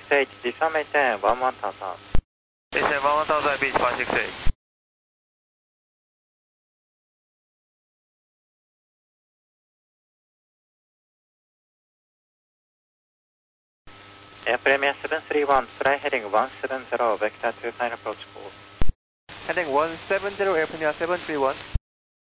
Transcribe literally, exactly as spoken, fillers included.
eight, descend maintain one one thousand. Descend one one thousand, beach one six eight. Air Premier seven three one, fly heading one seven zero, vector two final approach course. Heading one seven zero, Air Premier seven three one.